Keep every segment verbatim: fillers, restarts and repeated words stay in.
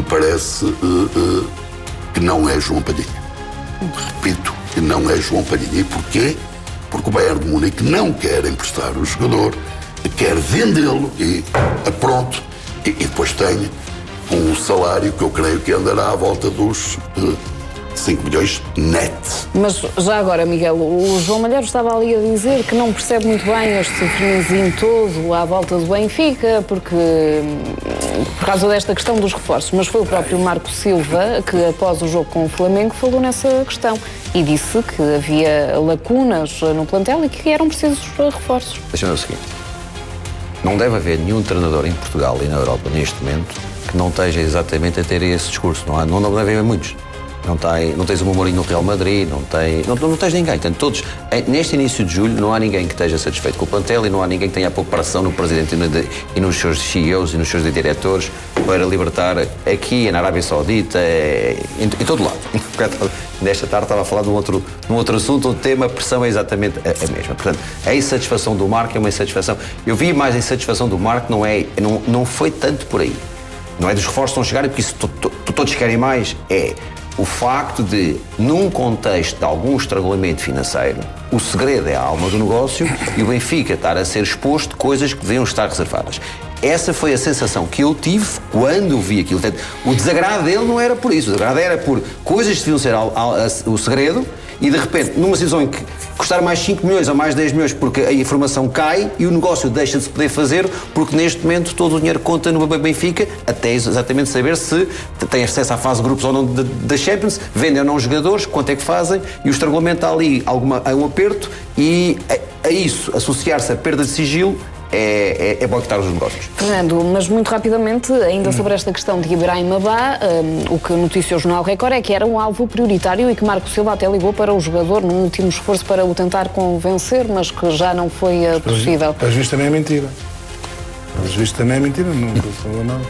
me parece uh, uh, que não é João Palhinha. Repito, que não é João Palhinha. E porquê? Porque o Bayern de Munique não quer emprestar o jogador, quer vendê-lo e pronto, e, e depois tem um salário que eu creio que andará à volta dos uh, cinco milhões net. Mas já agora, Miguel, o João Malheiro estava ali a dizer que não percebe muito bem este frenesim todo à volta do Benfica, porque por causa desta questão dos reforços, mas foi o próprio Marco Silva que, após o jogo com o Flamengo, falou nessa questão e disse que havia lacunas no plantel e que eram precisos reforços. Deixa-me ver o seguinte, não deve haver nenhum treinador em Portugal e na Europa neste momento que não esteja exatamente a ter esse discurso, não, há, não deve haver muitos. Não, tem, não tens o Mourinho no Real Madrid, não, tem, não, não tens ninguém. Portanto, todos, neste início de julho, não há ninguém que esteja satisfeito com o plantel e não há ninguém que tenha a pouco pressão no presidente e nos seus C E Os e nos seus diretores para libertar aqui, na Arábia Saudita, em, em todo lado. Nesta tarde estava a falar de um outro, de um outro assunto, o tema, a pressão é exatamente a, a mesma. Portanto, a insatisfação do Marco é uma insatisfação. Eu vi mais a insatisfação do Marco, não, é, não, não foi tanto por aí. Não é dos reforços não chegarem, porque isso to, to, todos querem mais, é o facto de, num contexto de algum estrangulamento financeiro, o segredo é a alma do negócio e o Benfica estar a ser exposto de coisas que deviam estar reservadas. Essa foi a sensação que eu tive quando vi aquilo. Portanto, o desagrado dele não era por isso, o desagrado era por coisas que deviam ser ao, ao, ao, o segredo e, de repente, numa situação em que custar mais cinco milhões ou mais dez milhões porque a informação cai e o negócio deixa de se poder fazer porque, neste momento, todo o dinheiro conta no Benfica até exatamente saber se tem acesso à fase de grupos ou não da Champions, vendem ou não os jogadores, quanto é que fazem e o estrangulamento está ali alguma, a um aperto e a, a isso, associar-se a perda de sigilo, É, é, é boicotar os negócios. Fernando, mas muito rapidamente, ainda sobre esta questão de Ibrahim Abá, um, o que noticiou o Jornal Record é que era um alvo prioritário e que Marco Silva até ligou para o jogador num último esforço para o tentar convencer, mas que já não foi uh, possível. Mas visto também é mentira. Mas visto também é mentira, não falou nada.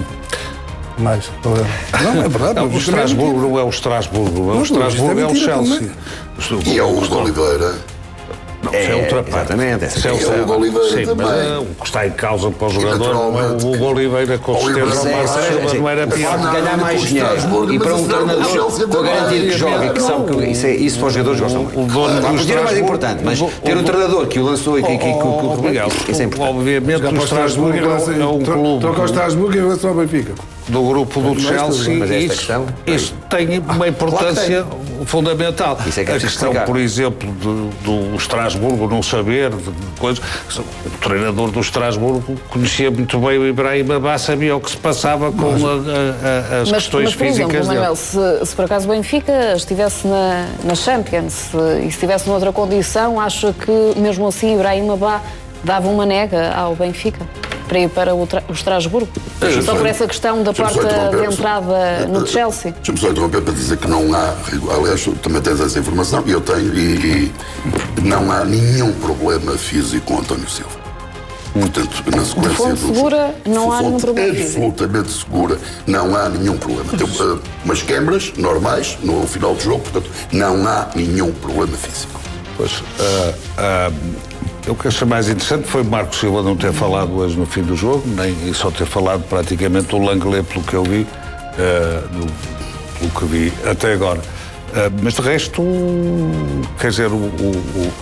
Mais, não, é verdade. Não, o Estrasburgo não é o Estrasburgo, é o Estrasburgo é o Chelsea. E é o Hugo Oliveira. Não, é, é outra parte. Exatamente. Essa é, é o Hugo Oliveira sim, também. Mas, o que está em causa para o jogador não é o Hugo Oliveira, com certeza é, Marco Silva não era pior. De ganhar mais dinheiro e para um treinador com a garantia que joga e que sabe que isso, é, isso para os jogadores gostam muito. O dono do dinheiro é mais importante, mas ter um treinador que o lançou e que o Miguel, isso é importante. Obviamente o Estrasburgo é um clube. Troca o Estrasburgo em relação ao Benfica. Do grupo do Chelsea, mas esta isso, questão, isso tem uma importância claro fundamental. Isso é que é a questão, explicar. por exemplo, do, do Estrasburgo não saber de coisas. O treinador do Estrasburgo conhecia muito bem o Ibrahim Abá, sabia o que se passava com mas, a, a, as mas, questões mas, por físicas exemplo, Manuel, se, se por acaso o Benfica estivesse na, na Champions se, e se estivesse noutra condição, acha que mesmo assim Ibrahim Abá dava uma nega ao Benfica para ir para o, tra- o Estrasburgo? É, só por essa questão da porta de entrada no Chelsea? Deixa-me só interromper para dizer que não há, aliás, tu também tens essa informação, e eu tenho, e, e não há nenhum problema físico com António Silva. Portanto, na sequência de fonte dos, segura, não há nenhum problema físico. Absolutamente segura, não há nenhum problema. Tem uh, umas câmaras normais no final do jogo, portanto, não há nenhum problema físico. Pois, uh, uh, o que achei mais interessante foi o Marco Silva não ter falado hoje no fim do jogo, nem e só ter falado praticamente do Langley, pelo que eu vi, uh, do, pelo que vi até agora. Uh, mas de resto, quer dizer, o, o,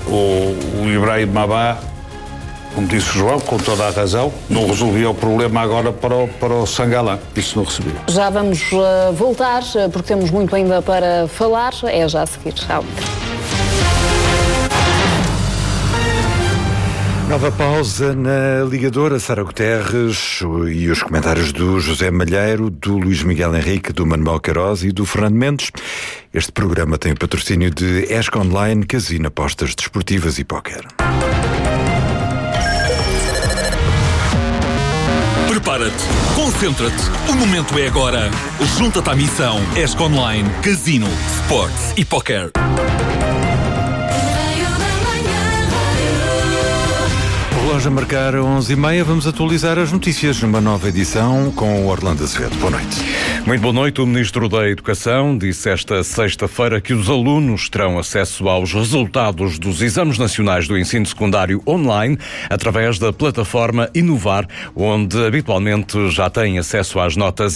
o, o Ibrahim Abá, como disse o João, com toda a razão, não resolvia o problema agora para o, para o Sangalã. Isso não resolvia. Já vamos uh, voltar, porque temos muito ainda para falar. É já a seguir. Tchau. Nova pausa na ligadora. Sara Guterres e os comentários do José Malheiro, do Luís Miguel Henrique, do Manuel Queiroz e do Fernando Mendes. Este programa tem o patrocínio de Esc Online, casino, apostas desportivas e póquer. Prepara-te, concentra-te, o momento é agora. Junta-te à missão Esc Online, casino, sports e póquer. Relógio a marcar onze e meia, vamos atualizar as notícias numa nova edição com o Orlando Azevedo. Boa noite. Muito boa noite. O Ministro da Educação disse esta sexta-feira que os alunos terão acesso aos resultados dos exames nacionais do ensino secundário online através da plataforma Inovar, onde habitualmente já têm acesso às notas